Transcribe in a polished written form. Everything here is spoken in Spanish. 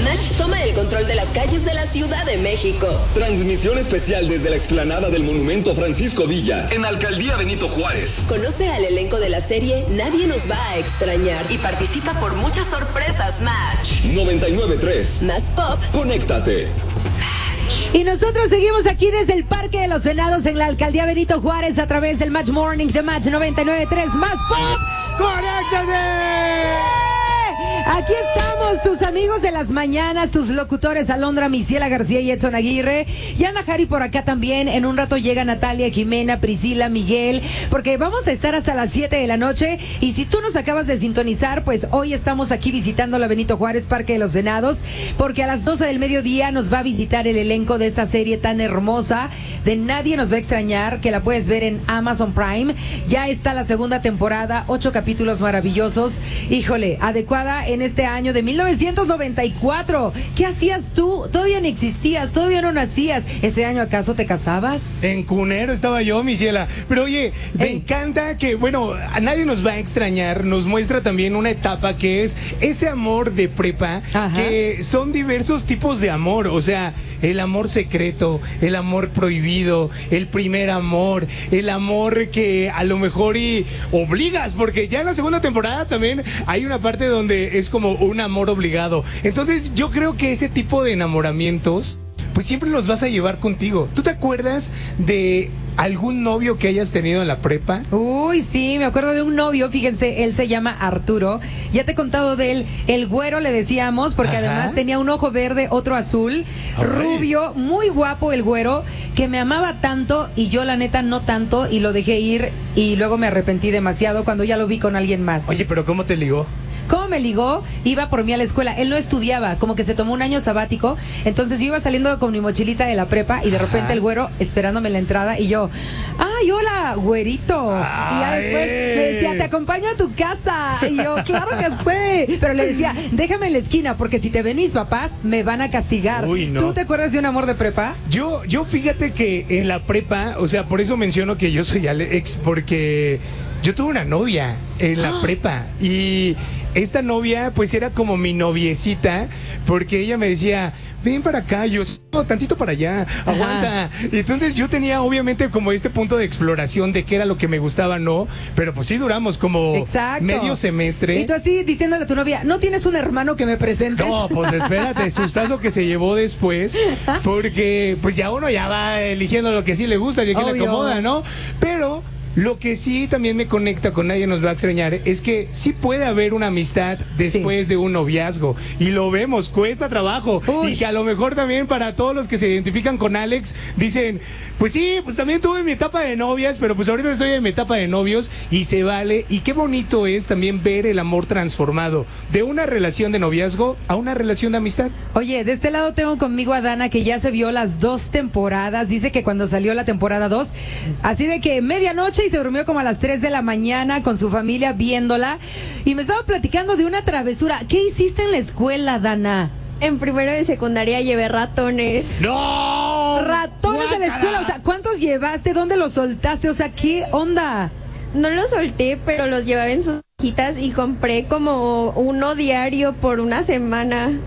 Match toma el control de las calles de la Ciudad de México. Transmisión especial desde la explanada del Monumento Francisco Villa, en Alcaldía Benito Juárez. Conoce al elenco de la serie Nadie nos va a extrañar y participa por muchas sorpresas. Match 99.3 Más Pop. Conéctate. Y nosotros seguimos aquí desde el Parque de los Venados en la Alcaldía Benito Juárez a través del Match Morning de Match 99.3 Más Pop. ¡Conéctate! Aquí estamos, tus amigos de las mañanas, tus locutores Alondra, Misiela García y Edson Aguirre. Y anda Jari por acá también. En un rato llega Natalia, Jimena, Priscila, Miguel, porque vamos a estar hasta las 7 de la noche. Y si tú nos acabas de sintonizar, pues hoy estamos aquí visitando la Benito Juárez, Parque de los Venados, porque a las 12 del mediodía nos va a visitar el elenco de esta serie tan hermosa de Nadie nos va a extrañar, que la puedes ver en Amazon Prime. Ya está la segunda temporada, 8 capítulos maravillosos. Híjole, adecuada en este año de 1994. ¿Qué hacías tú? Todavía no existías, todavía no nacías. ¿Ese año acaso te casabas? En cunero estaba yo, mi ciela. Pero oye, me encanta que, bueno, a Nadie nos va a extrañar. Nos muestra también una etapa que es ese amor de prepa. Ajá. Que son diversos tipos de amor. O sea, el amor secreto, el amor prohibido, el primer amor, el amor que a lo mejor y obligas, porque ya en la segunda temporada también hay una parte donde es como un amor obligado. Entonces yo creo que ese tipo de enamoramientos pues siempre los vas a llevar contigo. ¿Tú te acuerdas de algún novio que hayas tenido en la prepa? Uy, sí, me acuerdo de un novio, fíjense, él se llama Arturo. Ya te he contado de él, el güero le decíamos, porque Ajá. además tenía un ojo verde, otro azul, rubio, muy guapo el güero, que me amaba tanto y yo la neta no tanto, y lo dejé ir y luego me arrepentí demasiado cuando ya lo vi con alguien más. Oye, pero ¿cómo te ligó? ¿Cómo me ligó? Iba por mí a la escuela. Él no estudiaba, como que se tomó un año sabático. Entonces yo iba saliendo con mi mochilita de la prepa y de repente el güero esperándome en la entrada y yo, ¡ay, hola, güerito! Y ya después me decía, te acompaño a tu casa. Y yo, claro que sé. Pero le decía, déjame en la esquina porque si te ven mis papás me van a castigar. Uy, no. ¿Tú te acuerdas de un amor de prepa? Yo fíjate que en la prepa, o sea, por eso menciono que yo soy Alex, porque yo tuve una novia en la prepa y esta novia pues era como mi noviecita, porque ella me decía, ven para acá, yo tantito para allá, aguanta. Y entonces yo tenía obviamente como este punto de exploración de qué era lo que me gustaba, no, pero pues sí duramos como medio semestre. Y tú así diciéndole a tu novia, ¿no tienes un hermano que me presentes? No, pues espérate, sustazo que se llevó después, porque pues ya uno ya va eligiendo lo que sí le gusta y lo que le acomoda, ¿no? Pero lo que sí también me conecta con Nadie nos va a extrañar es que sí puede haber una amistad después de un noviazgo. Y lo vemos, cuesta trabajo. Uy. Y que a lo mejor también para todos los que se identifican con Alex, dicen, pues sí, pues también tuve mi etapa de novias, pero pues ahorita estoy en mi etapa de novios y se vale. Y qué bonito es también ver el amor transformado de una relación de noviazgo a una relación de amistad. Oye, de este lado tengo conmigo a Dana, que ya se vio las 2 temporadas. Dice que cuando salió la temporada 2, así de que medianoche y se durmió como a las 3 de la mañana con su familia viéndola. Y me estaba platicando de una travesura. ¿Qué hiciste en la escuela, Dana? En primero de secundaria llevé ratones. ¡No! Ratones de la escuela. O sea, ¿cuántos llevaste? ¿Dónde los soltaste? O sea, ¿qué onda? No los solté, pero los llevaba en sus cajitas y compré como uno diario por una semana.